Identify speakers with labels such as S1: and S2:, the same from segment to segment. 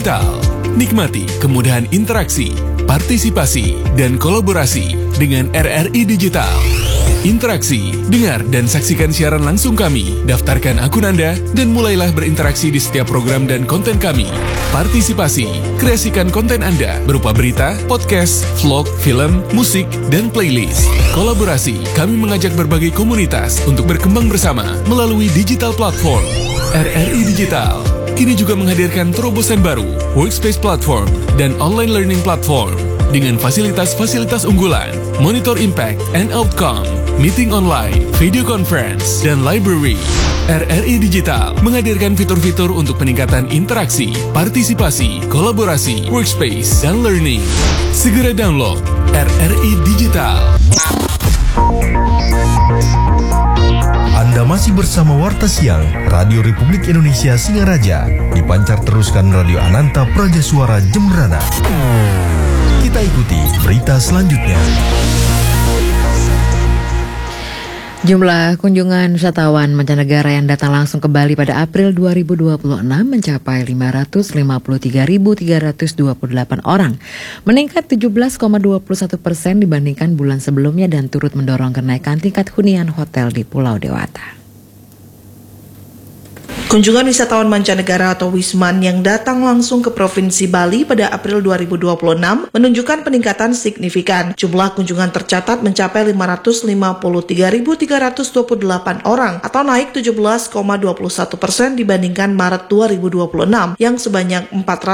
S1: Digital. Nikmati kemudahan interaksi, partisipasi, dan kolaborasi dengan RRI Digital. Interaksi, dengar dan saksikan siaran langsung kami, daftarkan akun Anda, dan mulailah berinteraksi di setiap program dan konten kami. Partisipasi, kreasikan konten Anda berupa berita, podcast, vlog, film, musik, dan playlist. Kolaborasi, kami mengajak berbagai komunitas untuk berkembang bersama melalui digital platform. RRI Digital kini juga menghadirkan terobosan baru, workspace platform, dan online learning platform dengan fasilitas-fasilitas unggulan, monitor impact and outcome, meeting online, video conference, dan library. RRI Digital menghadirkan fitur-fitur untuk peningkatan interaksi, partisipasi, kolaborasi, workspace, dan learning. Segera download RRI Digital.
S2: Anda masih bersama Warta Siang Radio Republik Indonesia Singaraja. Dipancar teruskan Radio Ananta Praja Suara Jembrana. Kita ikuti berita selanjutnya.
S3: Jumlah kunjungan wisatawan mancanegara yang datang langsung ke Bali pada April 2026 mencapai 553.328 orang, meningkat 17,21% dibandingkan bulan sebelumnya dan turut mendorong kenaikan tingkat hunian hotel di Pulau Dewata.
S4: Kunjungan wisatawan mancanegara atau Wisman yang datang langsung ke Provinsi Bali pada April 2026 menunjukkan peningkatan signifikan. Jumlah kunjungan tercatat mencapai 553.328 orang atau naik 17,21% dibandingkan Maret 2026 yang sebanyak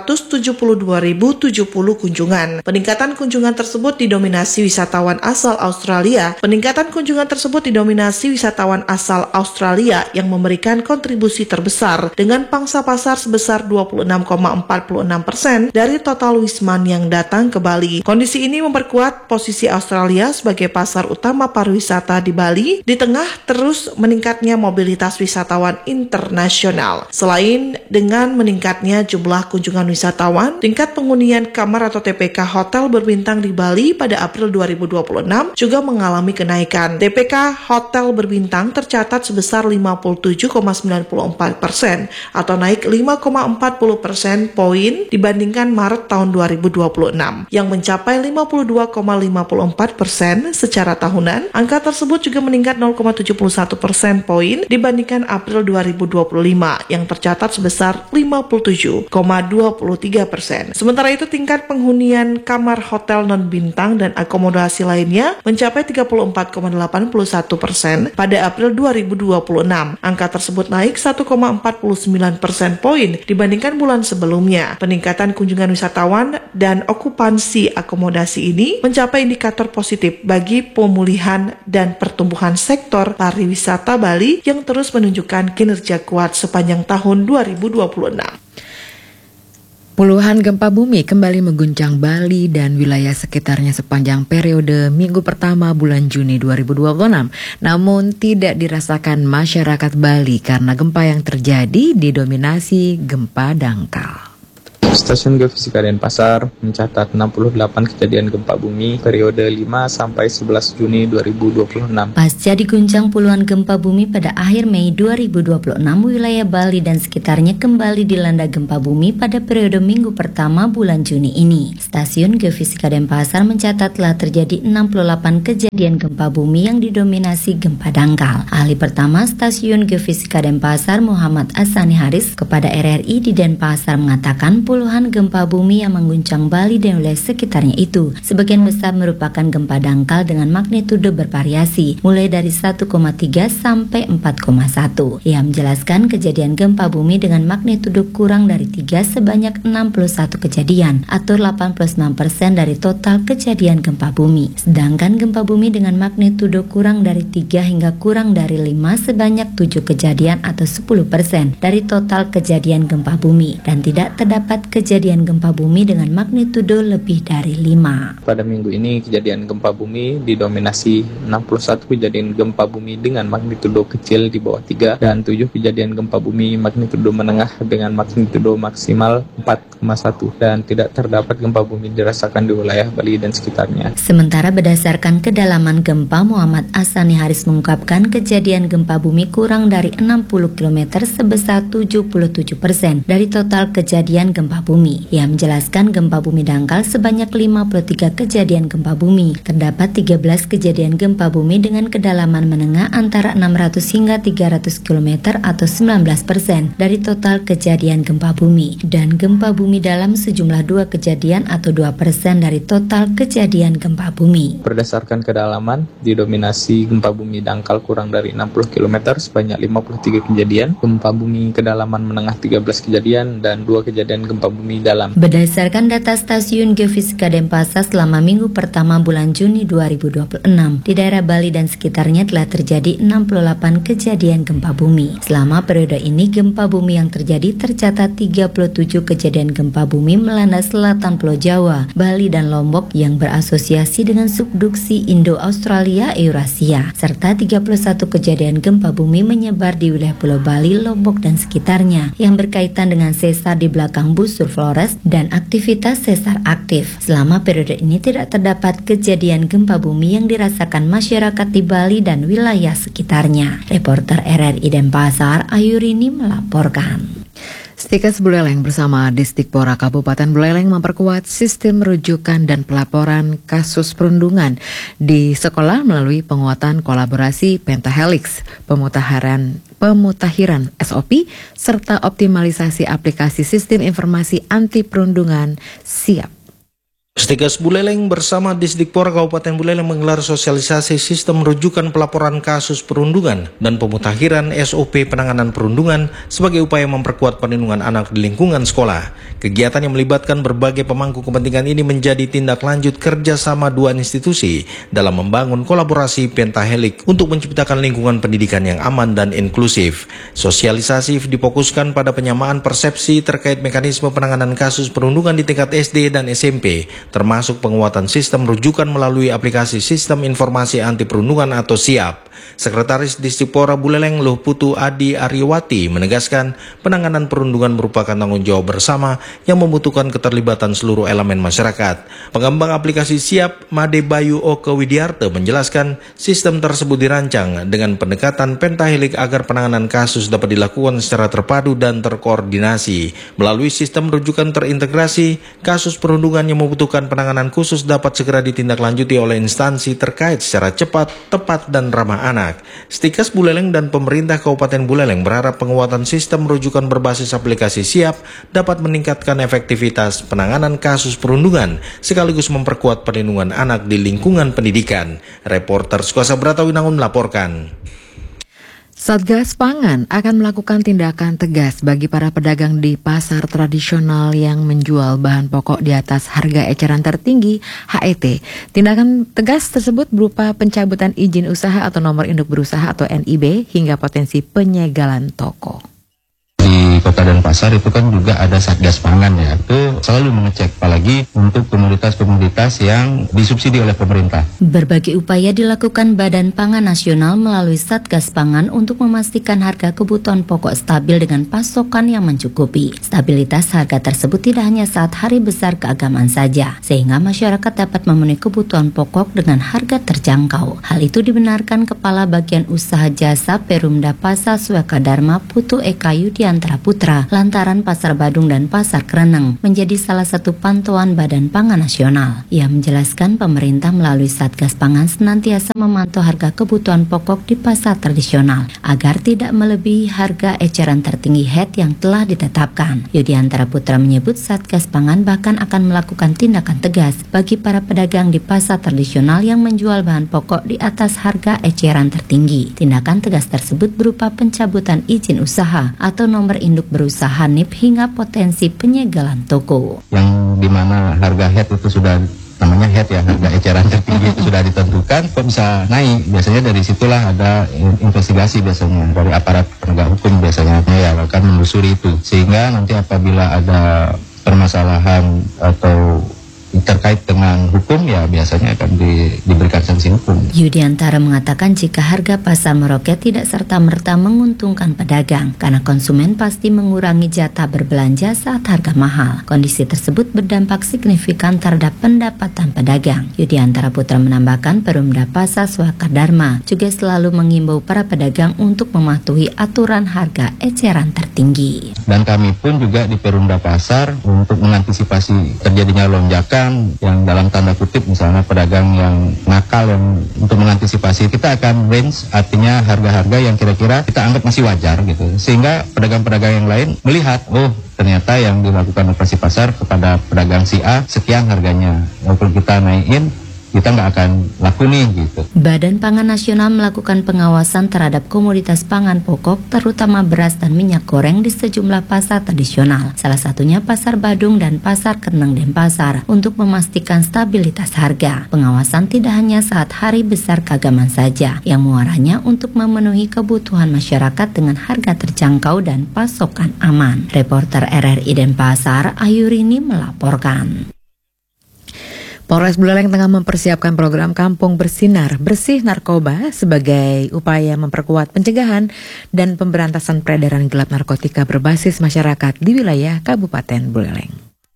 S4: 472.070 kunjungan. Peningkatan kunjungan tersebut didominasi wisatawan asal Australia. Peningkatan kunjungan tersebut didominasi wisatawan asal Australia yang memberikan kontribusi terbesar dengan pangsa pasar sebesar 26,46% dari total Wisman yang datang ke Bali. Kondisi ini memperkuat posisi Australia sebagai pasar utama pariwisata di Bali di tengah terus meningkatnya mobilitas wisatawan internasional. Selain dengan meningkatnya jumlah kunjungan wisatawan, tingkat penghunian kamar atau TPK hotel berbintang di Bali pada April 2026 juga mengalami kenaikan. TPK hotel berbintang tercatat sebesar 57,94% atau naik 5,40% poin dibandingkan Maret tahun 2026 yang mencapai 52,54% secara tahunan. Angka tersebut juga meningkat 0,71% poin dibandingkan April 2025 yang tercatat sebesar 57,23%. Sementara itu tingkat penghunian kamar hotel non-bintang dan akomodasi lainnya mencapai 34,81% pada April 2026. Angka tersebut naik 1,49% poin dibandingkan bulan sebelumnya. Peningkatan kunjungan wisatawan dan okupansi akomodasi ini mencapai indikator positif bagi pemulihan dan pertumbuhan sektor pariwisata Bali yang terus menunjukkan kinerja kuat sepanjang tahun 2026.
S3: Puluhan gempa bumi kembali mengguncang Bali dan wilayah sekitarnya sepanjang periode minggu pertama bulan Juni 2026. Namun tidak dirasakan masyarakat Bali karena gempa yang terjadi didominasi gempa dangkal.
S5: Stasiun Geofisika Denpasar mencatat 68 kejadian gempa bumi periode 5 sampai 11 Juni 2026.
S6: Pasca diguncang puluhan gempa bumi pada akhir Mei 2026, wilayah Bali dan sekitarnya kembali dilanda gempa bumi pada periode minggu pertama bulan Juni ini. Stasiun Geofisika Denpasar mencatat telah terjadi 68 kejadian gempa bumi yang didominasi gempa dangkal. Ahli pertama Stasiun Geofisika Denpasar, Muhammad Asani Haris, kepada RRI di Denpasar mengatakan puluhan gempa bumi yang mengguncang Bali dan wilayah sekitarnya itu sebagian besar merupakan gempa dangkal dengan magnitudo bervariasi mulai dari 1,3 sampai 4,1. Ia menjelaskan kejadian gempa bumi dengan magnitudo kurang dari 3 sebanyak 61 kejadian atau 89% dari total kejadian gempa bumi. Sedangkan gempa bumi dengan magnitudo kurang dari 3 hingga kurang dari 5 sebanyak 7 kejadian atau 10% dari total kejadian gempa bumi dan tidak terdapat kejadian gempa bumi dengan magnitudo lebih dari 5.
S5: Pada minggu ini kejadian gempa bumi didominasi 61 kejadian gempa bumi dengan magnitudo kecil di bawah 3 dan 7 kejadian gempa bumi magnitudo menengah dengan magnitudo maksimal 4,1 dan tidak terdapat gempa bumi dirasakan di wilayah Bali dan sekitarnya.
S6: Sementara berdasarkan kedalaman gempa, Muhammad Asani Haris mengungkapkan kejadian gempa bumi kurang dari 60 km sebesar 77% dari total kejadian gempa gempa bumi. Ia menjelaskan gempa bumi dangkal sebanyak 53 kejadian gempa bumi. Terdapat 13 kejadian gempa bumi dengan kedalaman menengah antara 600 hingga 300 km atau 19% dari total kejadian gempa bumi. Dan gempa bumi dalam sejumlah 2 kejadian atau 2% dari total kejadian gempa bumi.
S5: Berdasarkan kedalaman, didominasi gempa bumi dangkal kurang dari 60 km sebanyak 53 kejadian, gempa bumi kedalaman menengah 13 kejadian, dan 2 kejadian gempa bumi dalam.
S6: Berdasarkan data Stasiun Geofisika Denpasar selama minggu pertama bulan Juni 2026, di daerah Bali dan sekitarnya telah terjadi 68 kejadian gempa bumi. Selama periode ini, gempa bumi yang terjadi tercatat 37 kejadian gempa bumi melanda selatan Pulau Jawa, Bali dan Lombok yang berasosiasi dengan subduksi Indo-Australia Eurasia, serta 31 kejadian gempa bumi menyebar di wilayah Pulau Bali, Lombok dan sekitarnya yang berkaitan dengan sesar di belakang busur Flores dan aktivitas sesar aktif. Selama periode ini tidak terdapat kejadian gempa bumi yang dirasakan masyarakat di Bali dan wilayah sekitarnya. Reporter RRI Denpasar, Ayurini melaporkan.
S3: Stikes Buleleng bersama Disdikpora Kabupaten Buleleng memperkuat sistem rujukan dan pelaporan kasus perundungan di sekolah melalui penguatan kolaborasi Pentahelix, pemutahiran SOP, serta optimalisasi aplikasi sistem informasi anti perundungan SIAP.
S7: Stikes Buleleng bersama Disdikpora Kabupaten Buleleng menggelar sosialisasi sistem rujukan pelaporan kasus perundungan dan pemutakhiran SOP penanganan perundungan sebagai upaya memperkuat perlindungan anak di lingkungan sekolah. Kegiatan yang melibatkan berbagai pemangku kepentingan ini menjadi tindak lanjut kerjasama dua institusi dalam membangun kolaborasi Pentahelix untuk menciptakan lingkungan pendidikan yang aman dan inklusif. Sosialisasi difokuskan pada penyamaan persepsi terkait mekanisme penanganan kasus perundungan di tingkat SD dan SMP, termasuk penguatan sistem rujukan melalui aplikasi Sistem Informasi Anti Perundungan atau SIAP. Sekretaris Disdikpora Buleleng Luh Putu Adi Aryawati menegaskan penanganan perundungan merupakan tanggung jawab bersama yang membutuhkan keterlibatan seluruh elemen masyarakat. Pengembang aplikasi SIAP Made Bayu Oke Widiarte menjelaskan sistem tersebut dirancang dengan pendekatan Pentahelix agar penanganan kasus dapat dilakukan secara terpadu dan terkoordinasi. Melalui sistem rujukan terintegrasi, kasus perundungan yang membutuhkan penanganan khusus dapat segera ditindaklanjuti oleh instansi terkait secara cepat, tepat, dan ramah anak. Stikes Buleleng dan pemerintah Kabupaten Buleleng berharap penguatan sistem rujukan berbasis aplikasi SIAP dapat meningkatkan efektivitas penanganan kasus perundungan sekaligus memperkuat perlindungan anak di lingkungan pendidikan. Reporter Sukosa Bratawinangun melaporkan.
S3: Satgas Pangan akan melakukan tindakan tegas bagi para pedagang di pasar tradisional yang menjual bahan pokok di atas harga eceran tertinggi HET. Tindakan tegas tersebut berupa pencabutan izin usaha atau nomor induk berusaha atau NIB hingga potensi penyegelan toko.
S8: Di Kota Denpasar itu kan juga ada Satgas Pangan ya, itu selalu mengecek apalagi untuk komoditas-komoditas yang disubsidi oleh pemerintah.
S6: Berbagai upaya dilakukan Badan Pangan Nasional melalui Satgas Pangan untuk memastikan harga kebutuhan pokok stabil dengan pasokan yang mencukupi. Stabilitas harga tersebut tidak hanya saat hari besar keagamaan saja, sehingga masyarakat dapat memenuhi kebutuhan pokok dengan harga terjangkau. Hal itu dibenarkan Kepala Bagian Usaha Jasa Perumda Pasar Sweka Dharma Putu Eka Yudiantara Putra, lantaran Pasar Badung dan Pasar Kereneng menjadi salah satu pantauan Badan Pangan Nasional. Ia menjelaskan pemerintah melalui Satgas Pangan senantiasa memantau harga kebutuhan pokok di pasar tradisional agar tidak melebihi harga eceran tertinggi HET yang telah ditetapkan. Yudiantara Putra menyebut Satgas Pangan bahkan akan melakukan tindakan tegas bagi para pedagang di pasar tradisional yang menjual bahan pokok di atas harga eceran tertinggi. Tindakan tegas tersebut berupa pencabutan izin usaha atau nomor induk berusaha NIB hingga potensi penyegelan toko.
S8: Yang dimana harga HET itu sudah namanya HET ya, harga eceran tertinggi itu sudah ditentukan, kok bisa naik? Biasanya dari situlah ada investigasi biasanya dari aparat penegak hukum biasanya ya akan menelusuri itu, sehingga nanti apabila ada permasalahan atau terkait dengan hukum ya biasanya akan diberikan sanksi hukum.
S6: Yudiantara mengatakan jika harga pasar meroket tidak serta-merta menguntungkan pedagang karena konsumen pasti mengurangi jatah berbelanja saat harga mahal. Kondisi tersebut berdampak signifikan terhadap pendapatan pedagang. Yudiantara Putra menambahkan Perumda Pasar Swakadharma juga selalu mengimbau para pedagang untuk mematuhi aturan harga eceran tertinggi.
S8: Dan kami pun juga di Perumda Pasar untuk mengantisipasi terjadinya lonjakan yang dalam tanda kutip misalnya pedagang yang nakal yang untuk mengantisipasi kita akan range, artinya harga-harga yang kira-kira kita anggap masih wajar gitu, sehingga pedagang-pedagang yang lain melihat ternyata yang dilakukan operasi pasar kepada pedagang si A sekian harganya, kalau kita naikin kita nggak akan laku nih gitu.
S6: Badan Pangan Nasional melakukan pengawasan terhadap komoditas pangan pokok terutama beras dan minyak goreng di sejumlah pasar tradisional. Salah satunya Pasar Badung dan Pasar Keneng Denpasar untuk memastikan stabilitas harga. Pengawasan tidak hanya saat hari besar keagamaan saja, yang muaranya untuk memenuhi kebutuhan masyarakat dengan harga terjangkau dan pasokan aman. Reporter RRI Denpasar Ayurini melaporkan.
S3: Polres Buleleng tengah mempersiapkan program Kampung Bersinar Bersih Narkoba sebagai upaya memperkuat pencegahan dan pemberantasan peredaran gelap narkotika berbasis masyarakat di wilayah Kabupaten Buleleng.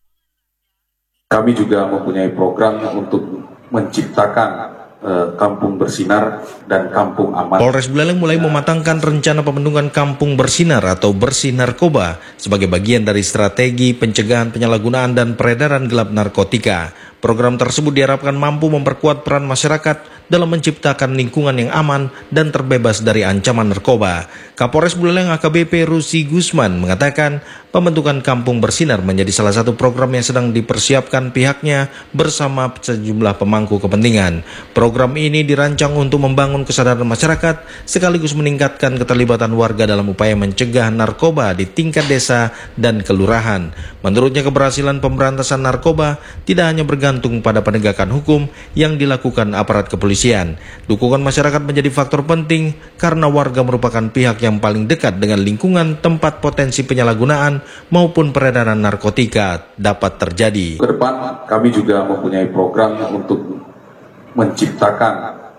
S9: Kami juga mempunyai program untuk menciptakan Kampung Bersinar dan Kampung Aman.
S7: Polres Buleleng mulai mematangkan rencana pembentukan Kampung Bersinar atau Bersih Narkoba sebagai bagian dari strategi pencegahan penyalahgunaan dan peredaran gelap narkotika. Program tersebut diharapkan mampu memperkuat peran masyarakat dalam menciptakan lingkungan yang aman dan terbebas dari ancaman narkoba. Kapolres Buleleng AKBP Rusi Gusman mengatakan pembentukan Kampung Bersinar menjadi salah satu program yang sedang dipersiapkan pihaknya bersama sejumlah pemangku kepentingan. Program ini dirancang untuk membangun kesadaran masyarakat sekaligus meningkatkan keterlibatan warga dalam upaya mencegah narkoba di tingkat desa dan kelurahan. Menurutnya keberhasilan pemberantasan narkoba tidak hanya bergantung pada penegakan hukum yang dilakukan aparat kepolisian. Dukungan masyarakat menjadi faktor penting karena warga merupakan pihak yang paling dekat dengan lingkungan tempat potensi penyalahgunaan maupun peredaran narkotika dapat terjadi.
S9: Ke depan kami juga mempunyai program untuk menciptakan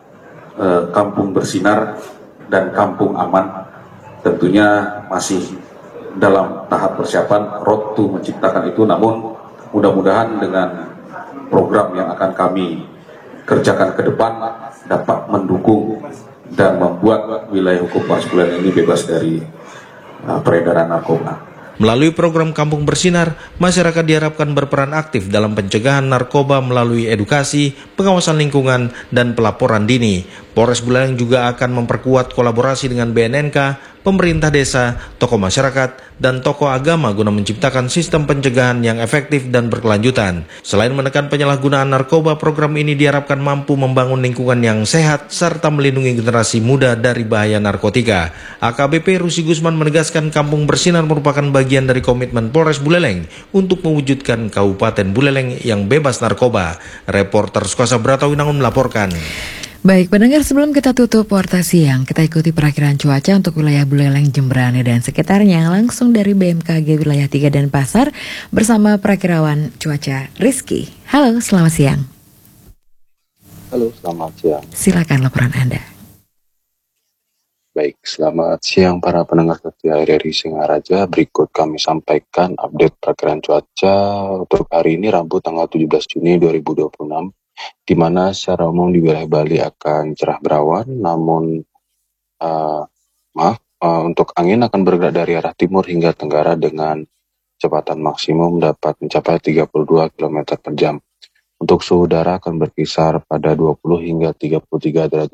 S9: Kampung Bersinar dan Kampung Aman. Tentunya masih dalam tahap persiapan road to menciptakan itu, namun mudah-mudahan dengan program yang akan kami kerjakan ke depan dapat mendukung dan membuat wilayah hukum Polres Buleleng ini bebas dari peredaran narkoba.
S7: Melalui program Kampung Bersinar, masyarakat diharapkan berperan aktif dalam pencegahan narkoba melalui edukasi, pengawasan lingkungan, dan pelaporan dini. Polres Buleleng juga akan memperkuat kolaborasi dengan BNNK, pemerintah desa, tokoh masyarakat, dan tokoh agama guna menciptakan sistem pencegahan yang efektif dan berkelanjutan. Selain menekan penyalahgunaan narkoba, program ini diharapkan mampu membangun lingkungan yang sehat serta melindungi generasi muda dari bahaya narkotika. AKBP Rusi Gusman menegaskan Kampung Bersinar merupakan bagian dari komitmen Polres Buleleng untuk mewujudkan Kabupaten Buleleng yang bebas narkoba. Reporter Sukasa Bratawinangun melaporkan.
S3: Baik pendengar, sebelum kita tutup Warta Siang, kita ikuti perakiraan cuaca untuk wilayah Buleleng, Jemberane, dan sekitarnya langsung dari BMKG Wilayah 3 Denpasar bersama perakirawan cuaca Rizky. Halo, selamat siang.
S10: Halo, selamat siang.
S3: Silakan laporan Anda.
S10: Baik, selamat siang para pendengar setia RRI Singaraja. Berikut kami sampaikan update perakiraan cuaca untuk hari ini Rabu tanggal 17 Juni 2026. Di mana secara umum di wilayah Bali akan cerah berawan, namun untuk angin akan bergerak dari arah timur hingga tenggara dengan kecepatan maksimum dapat mencapai 32 km per jam. Untuk suhu udara akan berkisar pada 20 hingga 33 derajat